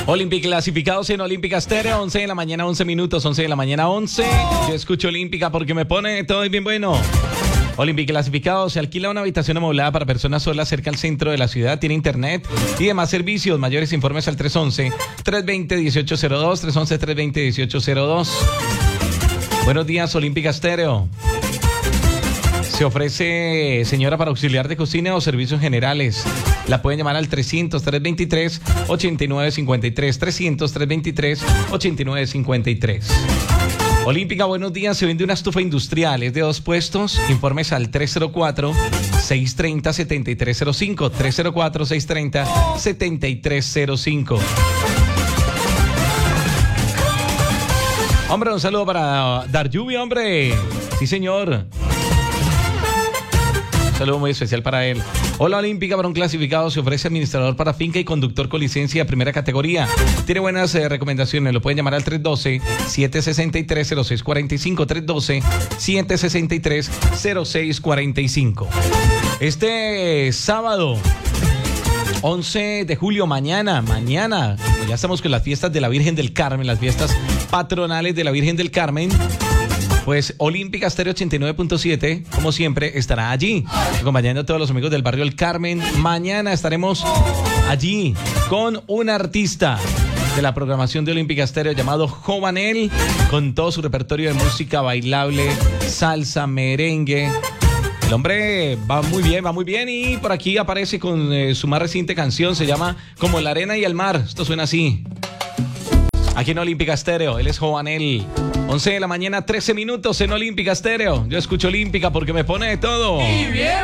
Olímpica clasificados en Olímpica Estéreo, 11 de la mañana, 11 minutos, 11 de la mañana, 11. Yo escucho Olímpica porque me pone todo bien bueno. Olímpica clasificado, se alquila una habitación amoblada para personas solas cerca al centro de la ciudad, tiene internet y demás servicios. Mayores informes al 311-320-1802, 311-320-1802. Buenos días, Olímpica Estéreo. Se ofrece señora para auxiliar de cocina o servicios generales. La pueden llamar al 300-323-8953, 300-323-8953. Olímpica, buenos días. Se vende una estufa industrial, es de 2 puestos. Informes al 304-630-7305, 304-630-7305. Hombre, un saludo para Dar Lluvia, hombre. Sí, señor. Un saludo muy especial para él. Hola, Olímpica, para un clasificado se ofrece administrador para finca y conductor con licencia de primera categoría. Tiene buenas recomendaciones, lo pueden llamar al 312-763-0645, 312-763-0645. Este sábado 11 de julio, mañana, ya estamos con las fiestas de la Virgen del Carmen, las fiestas patronales de la Virgen del Carmen. Pues Olímpica Estéreo 89.7, como siempre, estará allí, acompañando a todos los amigos del barrio El Carmen. Mañana estaremos allí con un artista de la programación de Olímpica Estéreo llamado Jovanel, con todo su repertorio de música bailable, salsa, merengue. El hombre va muy bien y por aquí aparece con su más reciente canción, se llama Como la arena y el mar. Esto suena así. Aquí en Olímpica Estéreo, él es Jovanel. 11 de la mañana, 13 minutos en Olímpica Estéreo. Yo escucho Olímpica porque me pone de todo. Y bien